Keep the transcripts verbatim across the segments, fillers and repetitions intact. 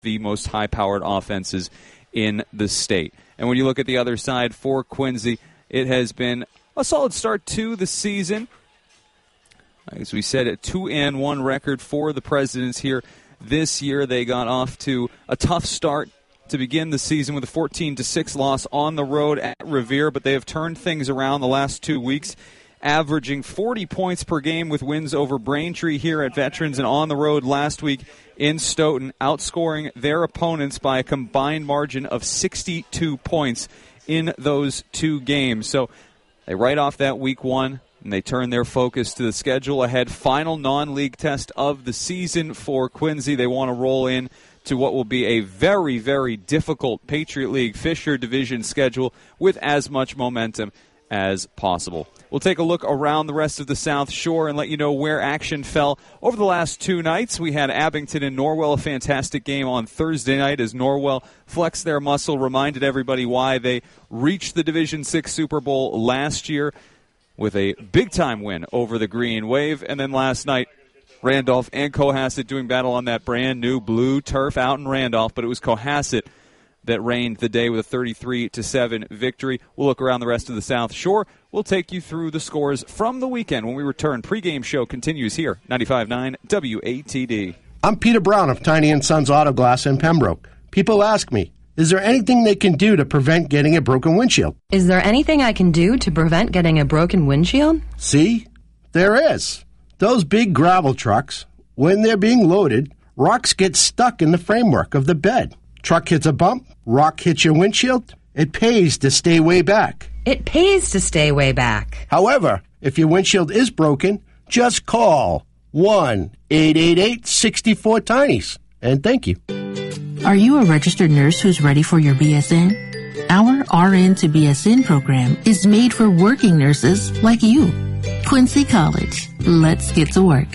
the most high-powered offenses in the state. And when you look at the other side for Quincy, it has been a solid start to the season. As we said, a two and one record for the Presidents here this year. They got off to a tough start to begin the season with a fourteen to six loss on the road at Revere, but they have turned things around the last two weeks, averaging forty points per game with wins over Braintree here at Veterans and on the road last week in Stoughton, outscoring their opponents by a combined margin of sixty-two points in those two games. So they write off that week one, and they turn their focus to the schedule ahead. Final non-league test of the season for Quincy. They want to roll in to what will be a very, very difficult Patriot League Fisher Division schedule with as much momentum as possible. We'll take a look around the rest of the South Shore and let you know where action fell over the last two nights. We had Abington and Norwell, a fantastic game on Thursday night as Norwell flexed their muscle, reminded everybody why they reached the Division six Super Bowl last year with a big-time win over the Green Wave. And then last night, Randolph and Cohasset doing battle on that brand-new blue turf out in Randolph, but it was Cohasset that reigned the day with a thirty-three to seven victory. We'll look around the rest of the South Shore. We'll take you through the scores from the weekend when we return. Pre-game show continues here, ninety-five point nine W A T D. I'm Peter Brown of Tiny and Sons Auto Glass in Pembroke. People ask me, is there anything they can do to prevent getting a broken windshield? Is there anything I can do to prevent getting a broken windshield? See? There is. Those big gravel trucks, when they're being loaded, rocks get stuck in the framework of the bed. Truck hits a bump, rock hits your windshield. It pays to stay way back. It pays to stay way back. However, if your windshield is broken, just call one eight eight eight, six four, TINIES. And thank you. Are you a registered nurse who's ready for your B S N? Our R N to B S N program is made for working nurses like you. Quincy College. Let's get to work.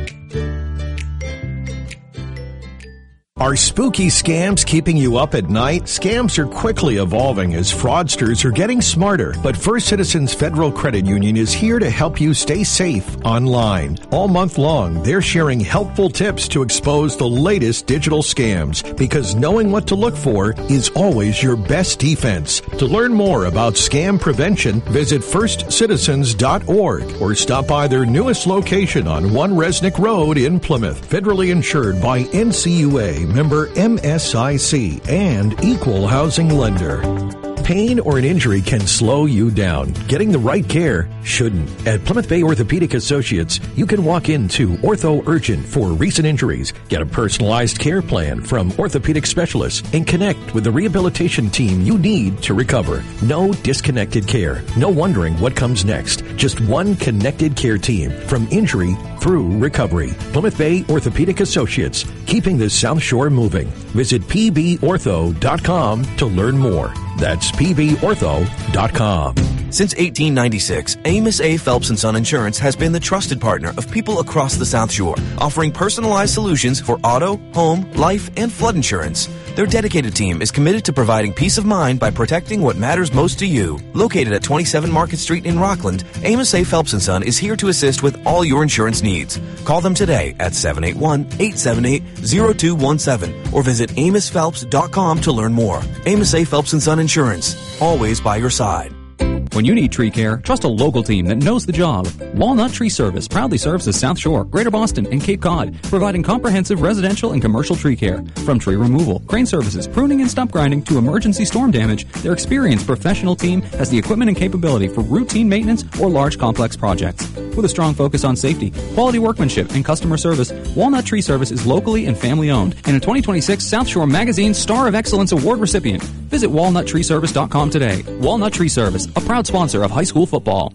Are spooky scams keeping you up at night? Scams are quickly evolving as fraudsters are getting smarter. But First Citizens Federal Credit Union is here to help you stay safe online. All month long, they're sharing helpful tips to expose the latest digital scams, because knowing what to look for is always your best defense. To learn more about scam prevention, visit first citizens dot org or stop by their newest location on One Resnick Road in Plymouth. Federally insured by N C U A, member M S I C, and equal housing lender. Pain or an injury can slow you down. Getting the right care shouldn't. At Plymouth Bay Orthopedic Associates, you can walk into Ortho Urgent for recent injuries, get a personalized care plan from orthopedic specialists, and connect with the rehabilitation team you need to recover. No disconnected care. No wondering what comes next. Just one connected care team from injury through recovery. Plymouth Bay Orthopedic Associates, keeping the South Shore moving. Visit p b ortho dot com to learn more. That's p b ortho dot com. Since eighteen ninety-six, Amos A. Phelps and Son Insurance has been the trusted partner of people across the South Shore, offering personalized solutions for auto, home, life, and flood insurance. Their dedicated team is committed to providing peace of mind by protecting what matters most to you. Located at twenty-seven Market Street in Rockland, Amos A. Phelps and Son is here to assist with all your insurance needs. Call them today at seven eight one, eight seven eight, zero two one seven or visit amos phelps dot com to learn more. Amos A. Phelps and Son Insurance, always by your side. When you need tree care, trust a local team that knows the job. Walnut Tree Service proudly serves the South Shore, Greater Boston, and Cape Cod, providing comprehensive residential and commercial tree care. From tree removal, crane services, pruning and stump grinding to emergency storm damage, their experienced professional team has the equipment and capability for routine maintenance or large complex projects. With a strong focus on safety, quality workmanship, and customer service, Walnut Tree Service is locally and family owned and a twenty twenty-six South Shore Magazine Star of Excellence Award recipient. Visit walnut tree service dot com today. Walnut Tree Service, a proud sponsor of high school football.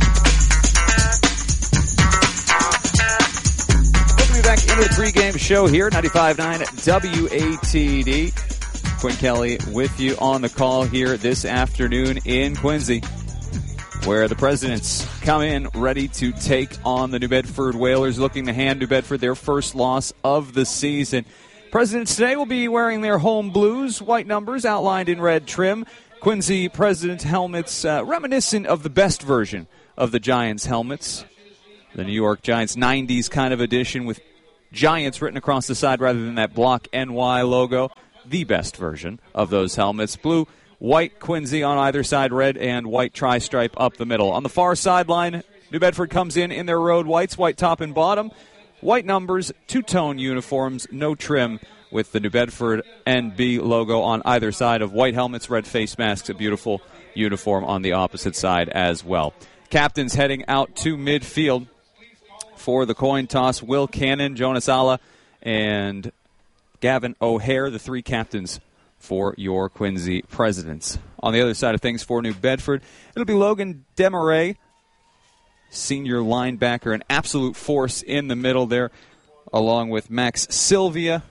Welcome back into the pregame show here, ninety-five point nine W A T D. Quinn Kelly with you on the call here this afternoon in Quincy, where the Presidents come in ready to take on the New Bedford Whalers, looking to hand New Bedford their first loss of the season. Presidents today will be wearing their home blues, white numbers outlined in red trim. Quincy President helmets uh, reminiscent of the best version of the Giants helmets. The New York Giants nineties kind of edition with Giants written across the side rather than that Block N Y logo. The best version of those helmets. Blue, white Quincy on either side, red and white tri-stripe up the middle. On the far sideline, New Bedford comes in in their road whites, white top and bottom, white numbers, two-tone uniforms, no trim, with the New Bedford N B logo on either side of white helmets, red face masks, a beautiful uniform on the opposite side as well. Captains heading out to midfield for the coin toss. Will Cannon, Jonas Alla, and Gavin O'Hare, the three captains for your Quincy Presidents. On the other side of things for New Bedford, it'll be Logan Demaray, senior linebacker, an absolute force in the middle there, along with Max Sylvia,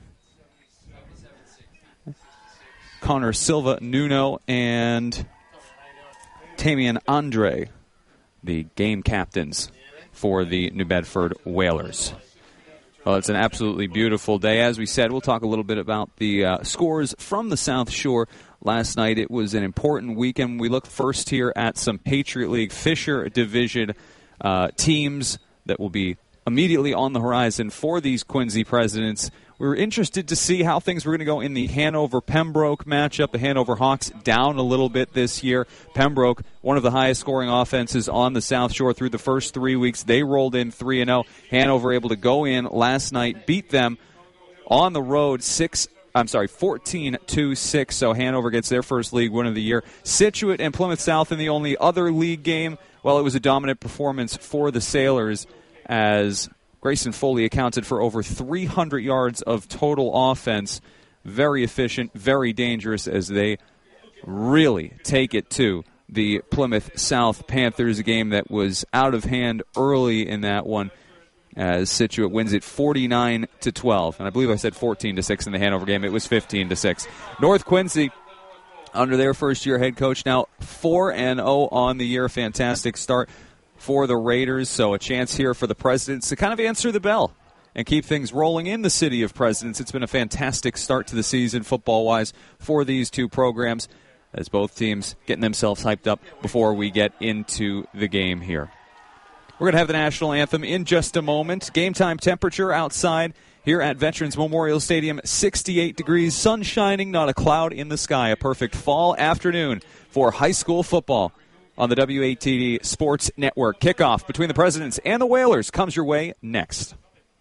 Connor Silva Nuno, and Tamian Andre, the game captains for the New Bedford Whalers. Well, it's an absolutely beautiful day. As we said, we'll talk a little bit about the uh, scores from the South Shore. Last night it was an important weekend. We look first here at some Patriot League Fisher Division uh, teams that will be immediately on the horizon for these Quincy Presidents. We were interested to see how things were going to go in the Hanover-Pembroke matchup. The Hanover Hawks down a little bit this year. Pembroke, one of the highest scoring offenses on the South Shore through the first three weeks. They rolled in three and oh. Hanover able to go in last night, beat them on the road six. I'm sorry, fourteen to six. So Hanover gets their first league win of the year. Scituate and Plymouth South in the only other league game. Well, it was a dominant performance for the Sailors as Grayson Foley accounted for over three hundred yards of total offense. Very efficient, very dangerous as they really take it to the Plymouth South Panthers, a game that was out of hand early in that one, as Scituate wins it forty-nine to twelve. And I believe I said fourteen to six in the Hanover game. It was fifteen to six. North Quincy, under their first-year head coach, now four and oh on the year. Fantastic start for the Raiders, so a chance here for the Presidents to kind of answer the bell and keep things rolling in the city of Presidents. It's been a fantastic start to the season football-wise for these two programs, as both teams getting themselves hyped up before we get into the game here. We're going to have the national anthem in just a moment. Game time temperature outside here at Veterans Memorial Stadium, sixty-eight degrees, sun shining, not a cloud in the sky. A perfect fall afternoon for high school football on the W A T D Sports Network. Kickoff between the Presidents and the Whalers comes your way next.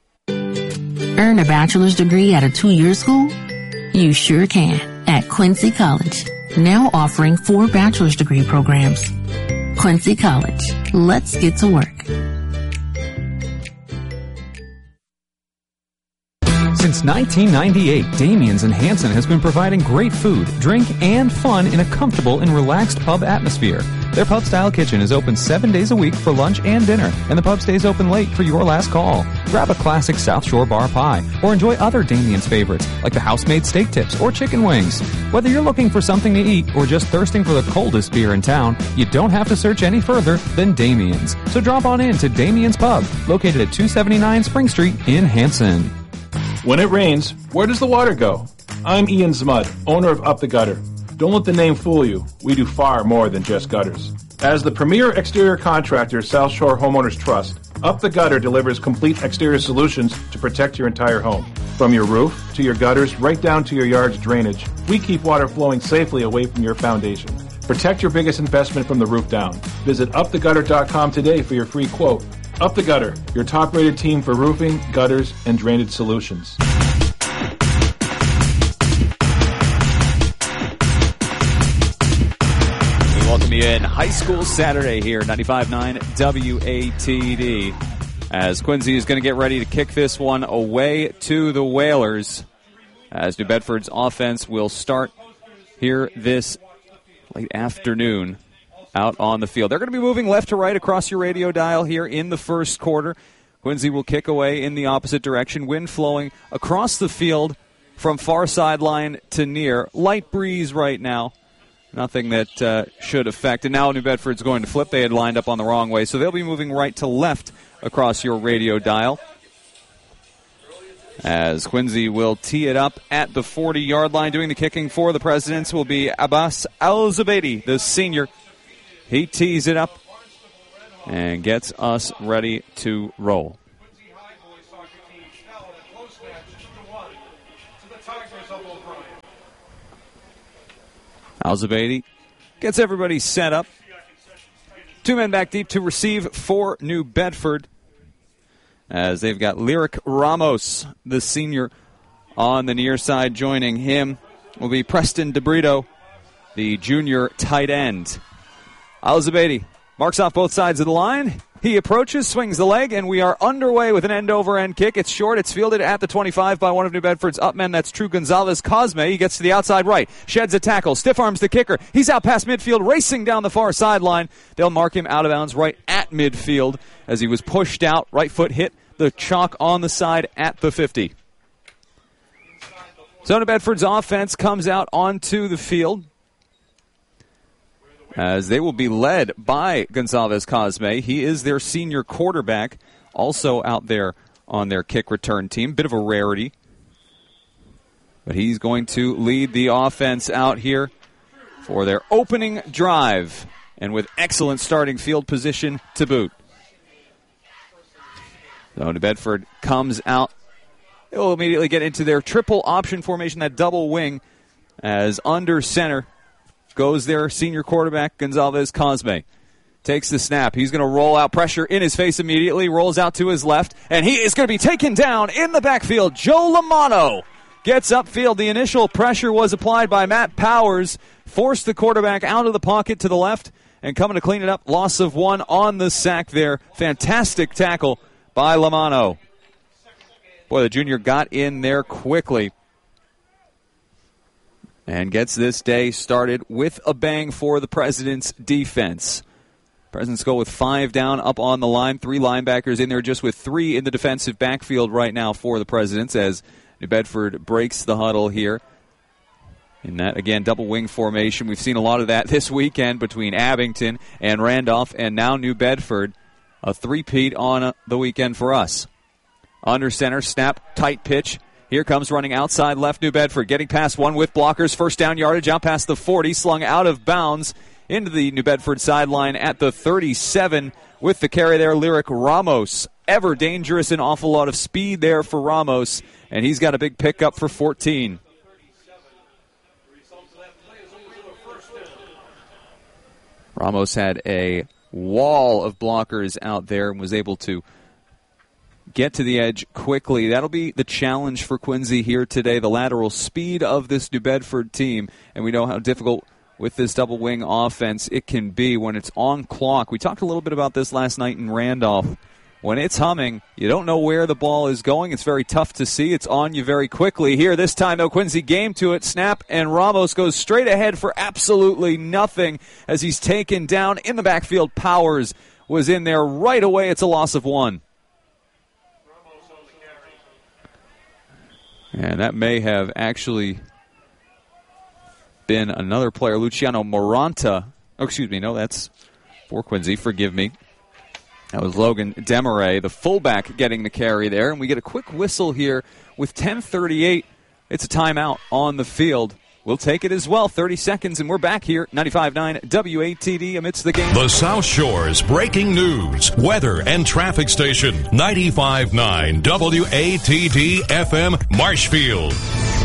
Earn a bachelor's degree at a two-year school? You sure can at Quincy College, now offering four bachelor's degree programs. Quincy College. Let's get to work. Since nineteen ninety-eight, Damien's in Hanson has been providing great food, drink, and fun in a comfortable and relaxed pub atmosphere. Their pub-style kitchen is open seven days a week for lunch and dinner, and the pub stays open late for your last call. Grab a classic South Shore bar pie, or enjoy other Damien's favorites, like the house-made steak tips or chicken wings. Whether you're looking for something to eat or just thirsting for the coldest beer in town, you don't have to search any further than Damien's. So drop on in to Damien's Pub, located at two seventy-nine Spring Street in Hanson. When it rains, where does the water go? I'm Ian Zmudd, owner of Up the Gutter. Don't let the name fool you. We do far more than just gutters. As the premier exterior contractor South Shore Homeowners Trust, Up the Gutter delivers complete exterior solutions to protect your entire home. From your roof to your gutters, right down to your yard's drainage, we keep water flowing safely away from your foundation. Protect your biggest investment from the roof down. Visit up the gutter dot com today for your free quote. Up the Gutter, your top-rated team for roofing, gutters, and drainage solutions. We welcome you in High School Saturday here, ninety-five point nine W A T D, as Quincy is going to get ready to kick this one away to the Whalers, as New Bedford's offense will start here this late afternoon out on the field. They're going to be moving left to right across your radio dial here in the first quarter. Quincy will kick away in the opposite direction. Wind flowing across the field from far sideline to near. Light breeze right now. Nothing that uh, should affect. And now New Bedford's going to flip. They had lined up on the wrong way, so they'll be moving right to left across your radio dial, as Quincy will tee it up at the forty-yard line. Doing the kicking for the Presidents will be Abbas Al-Zubaydi, the senior. He tees it up and gets us ready to roll. Alzabadi gets everybody set up. Two men back deep to receive for New Bedford, as they've got Lyric Ramos, the senior, on the near side. Joining him will be Preston DeBrito, the junior tight end. Alzabadi marks off both sides of the line. He approaches, swings the leg, and we are underway with an end-over-end kick. It's short. It's fielded at the twenty-five by one of New Bedford's up men. That's True Gonzalez Cosme. He gets to the outside right, sheds a tackle, stiff arms the kicker. He's out past midfield, racing down the far sideline. They'll mark him out of bounds right at midfield as he was pushed out. Right foot hit the chalk on the side at the fifty. So New Bedford's offense comes out onto the field, as they will be led by Gonzalez Cosme. He is their senior quarterback, also out there on their kick return team. Bit of a rarity, but he's going to lead the offense out here for their opening drive, and with excellent starting field position to boot. So New Bedford comes out. They will immediately get into their triple option formation, that double wing, as under center goes their senior quarterback, Gonzalez Cosme. Takes the snap. He's going to roll out, pressure in his face immediately, rolls out to his left, and he is going to be taken down in the backfield. Joe Lamano gets upfield. The initial pressure was applied by Matt Powers, forced the quarterback out of the pocket to the left, and coming to clean it up, loss of one on the sack there. Fantastic tackle by Lamano. Boy, the junior got in there quickly and gets this day started with a bang for the President's defense. Presidents go with five down up on the line, three linebackers in there, just with three in the defensive backfield right now for the Presidents, as New Bedford breaks the huddle here. In that, again, double wing formation. We've seen a lot of that this weekend between Abington and Randolph, and now New Bedford. A three-peat on the weekend for us. Under center, snap, tight pitch. Here comes running outside left New Bedford, getting past one with blockers. First down yardage out past the forty, slung out of bounds into the New Bedford sideline at the thirty-seven with the carry there. Lyric Ramos, ever dangerous, an awful lot of speed there for Ramos, and he's got a big pickup for fourteen. Ramos had a wall of blockers out there and was able to get to the edge quickly. That'll be the challenge for Quincy here today, the lateral speed of this New Bedford team. And we know how difficult with this double wing offense it can be when it's on clock. We talked a little bit about this last night in Randolph. When it's humming, you don't know where the ball is going. It's very tough to see. It's on you very quickly. Here, this time, though, Quincy game to it. Snap, and Ramos goes straight ahead for absolutely nothing as he's taken down in the backfield. Powers was in there right away. It's a loss of one. And that may have actually been another player, Luciano Moranta. Oh, excuse me, no, that's for Quincy. Forgive me. That was Logan Demaray, the fullback, getting the carry there. And we get a quick whistle here with ten thirty-eight. It's a timeout on the field. We'll take it as well. thirty seconds, and we're back here. ninety-five point nine W A T D amidst the game. The South Shore's breaking news, weather, and traffic station. ninety-five point nine W A T D F M Marshfield.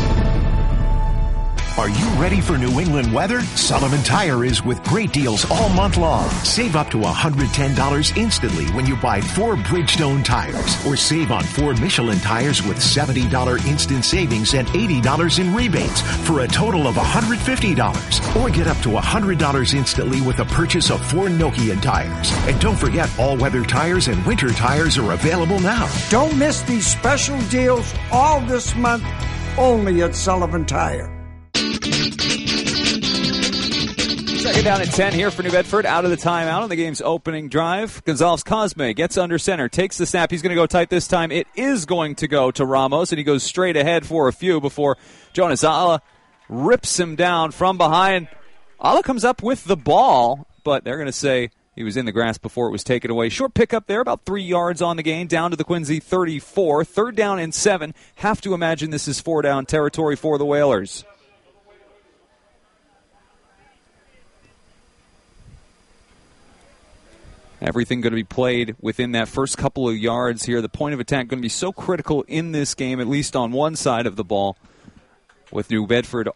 Are you ready for New England weather? Sullivan Tire is with great deals all month long. Save up to one hundred ten dollars instantly when you buy four Bridgestone tires, or save on four Michelin tires with seventy dollars instant savings and eighty dollars in rebates for a total of one hundred fifty dollars. Or get up to one hundred dollars instantly with a purchase of four Nokian tires. And don't forget, all-weather tires and winter tires are available now. Don't miss these special deals all this month, only at Sullivan Tire. Second down and ten here for New Bedford, out of the timeout on the game's opening drive. Gonzalez Cosme gets under center, takes the snap. He's going to go tight this time. It is going to go to Ramos, and he goes straight ahead for a few before Jonas Ala rips him down from behind. Ala comes up with the ball, but they're going to say he was in the grass before it was taken away. Short pickup there, about three yards on the gain, down to the Quincy thirty-four. Third down and seven. Have to imagine this is four down territory for the Whalers. Everything going to be played within that first couple of yards here. The point of attack going to be so critical in this game, at least on one side of the ball, with New Bedford